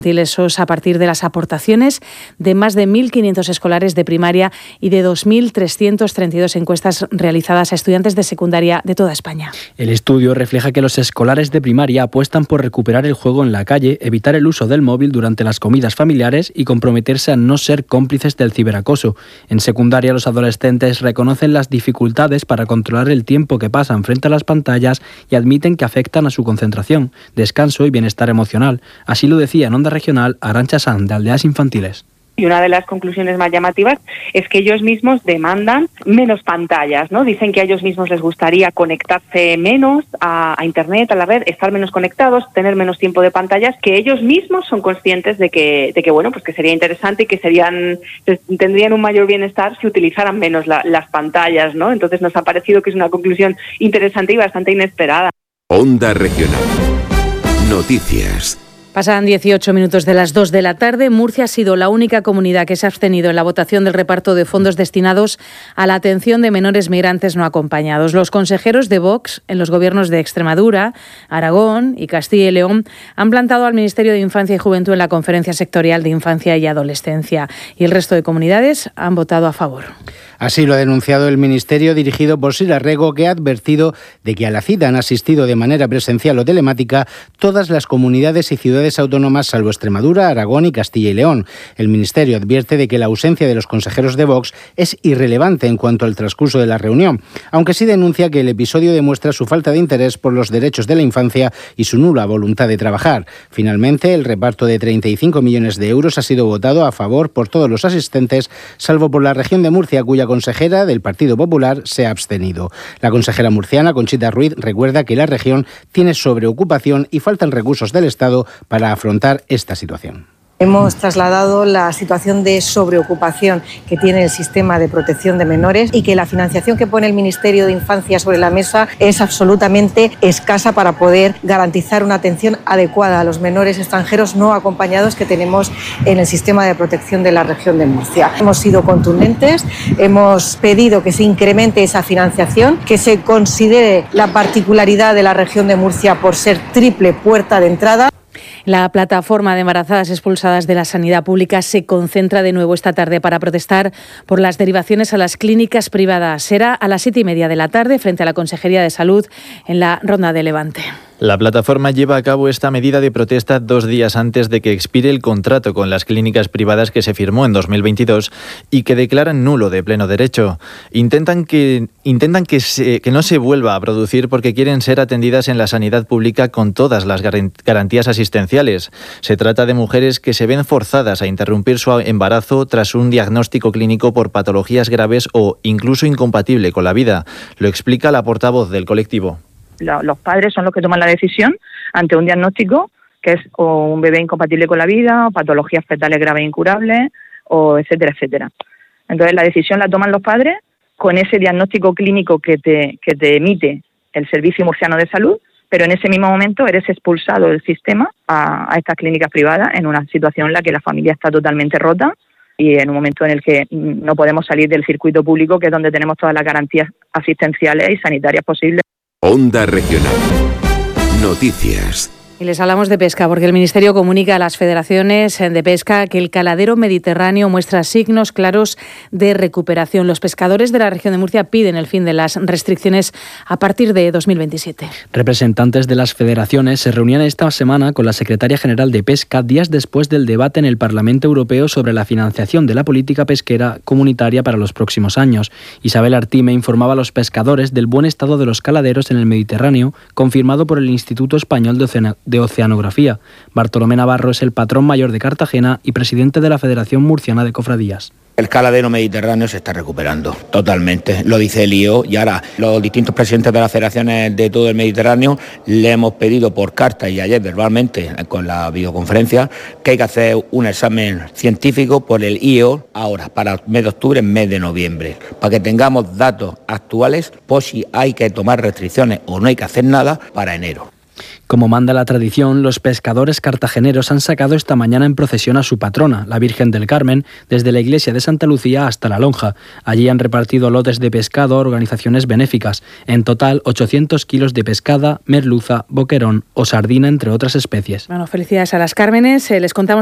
a partir de las aportaciones de más de 1.500 escolares de primaria y de 2.332 encuestas realizadas a estudiantes de secundaria de toda España. El estudio refleja que los escolares de primaria apuestan por recuperar el juego en la calle, evitar el uso del móvil durante las comidas familiares y comprometerse a no ser cómplices del ciberacoso. En secundaria, los adolescentes reconocen las dificultades para controlar el tiempo que pasan frente a las pantallas y admiten que afectan a su concentración, descanso y bienestar emocional. Así lo decía en Onda Regional Arantxa Sanz, de Aldeas Infantiles. Y una de las conclusiones más llamativas es que ellos mismos demandan menos pantallas, ¿no? Dicen que a ellos mismos les gustaría conectarse menos a Internet, a la red, estar menos conectados, tener menos tiempo de pantallas, que ellos mismos son conscientes de que bueno, pues que sería interesante y que tendrían un mayor bienestar si utilizaran menos las pantallas, ¿no? Entonces nos ha parecido que es una conclusión interesante y bastante inesperada. Onda Regional. Noticias. Pasan 18 minutos de las 2 de la tarde. Murcia ha sido la única comunidad que se ha abstenido en la votación del reparto de fondos destinados a la atención de menores migrantes no acompañados. Los consejeros de Vox en los gobiernos de Extremadura, Aragón y Castilla y León han plantado al Ministerio de Infancia y Juventud en la Conferencia Sectorial de Infancia y Adolescencia y el resto de comunidades han votado a favor. Así lo ha denunciado el Ministerio dirigido por Sira Rego, que ha advertido de que a la cita han asistido de manera presencial o telemática todas las comunidades y ciudades autónomas salvo Extremadura, Aragón y Castilla y León. El Ministerio advierte de que la ausencia de los consejeros de Vox es irrelevante en cuanto al transcurso de la reunión, aunque sí denuncia que el episodio demuestra su falta de interés por los derechos de la infancia y su nula voluntad de trabajar. Finalmente, el reparto de 35 millones de euros ha sido votado a favor por todos los asistentes, salvo por la región de Murcia, cuya consejera del Partido Popular se ha abstenido. La consejera murciana, Conchita Ruiz, recuerda que la región tiene sobreocupación y faltan recursos del Estado para afrontar esta situación. Hemos trasladado la situación de sobreocupación que tiene el sistema de protección de menores y que la financiación que pone el Ministerio de Infancia sobre la mesa es absolutamente escasa para poder garantizar una atención adecuada a los menores extranjeros no acompañados que tenemos en el sistema de protección de la región de Murcia. Hemos sido contundentes, hemos pedido que se incremente esa financiación, que se considere la particularidad de la región de Murcia por ser triple puerta de entrada. La plataforma de embarazadas expulsadas de la sanidad pública se concentra de nuevo esta tarde para protestar por las derivaciones a las clínicas privadas. Será a las 7:30 de la tarde frente a la Consejería de Salud en la Ronda de Levante. La plataforma lleva a cabo esta medida de protesta 2 días antes de que expire el contrato con las clínicas privadas que se firmó en 2022 y que declaran nulo de pleno derecho. Intentan que no se vuelva a producir porque quieren ser atendidas en la sanidad pública con todas las garantías asistenciales. Se trata de mujeres que se ven forzadas a interrumpir su embarazo tras un diagnóstico clínico por patologías graves o incluso incompatible con la vida. Lo explica la portavoz del colectivo. Los padres son los que toman la decisión ante un diagnóstico que es o un bebé incompatible con la vida, o patologías fetales graves e incurables, o etcétera, etcétera. Entonces la decisión la toman los padres con ese diagnóstico clínico que te emite el Servicio Murciano de Salud, pero en ese mismo momento eres expulsado del sistema a estas clínicas privadas en una situación en la que la familia está totalmente rota y en un momento en el que no podemos salir del circuito público, que es donde tenemos todas las garantías asistenciales y sanitarias posibles. Onda Regional. Noticias. Y les hablamos de pesca porque el Ministerio comunica a las federaciones de pesca que el caladero mediterráneo muestra signos claros de recuperación. Los pescadores de la región de Murcia piden el fin de las restricciones a partir de 2027. Representantes de las federaciones se reunían esta semana con la secretaria general de Pesca días después del debate en el Parlamento Europeo sobre la financiación de la política pesquera comunitaria para los próximos años. Isabel Artime informaba a los pescadores del buen estado de los caladeros en el Mediterráneo, confirmado por el Instituto Español de Oceanografía. Bartolomé Navarro es el patrón mayor de Cartagena y presidente de la Federación Murciana de Cofradías. El caladero mediterráneo se está recuperando totalmente, lo dice el IO, y ahora los distintos presidentes de las federaciones de todo el Mediterráneo le hemos pedido por carta y ayer verbalmente con la videoconferencia que hay que hacer un examen científico por el IO ahora, para el mes de octubre, mes de noviembre, para que tengamos datos actuales por si hay que tomar restricciones o no hay que hacer nada para enero. Como manda la tradición, los pescadores cartageneros han sacado esta mañana en procesión a su patrona, la Virgen del Carmen, desde la iglesia de Santa Lucía hasta la Lonja. Allí han repartido lotes de pescado a organizaciones benéficas. En total, 800 kilos de pescada, merluza, boquerón o sardina, entre otras especies. Bueno, felicidades a las Cármenes. Les contamos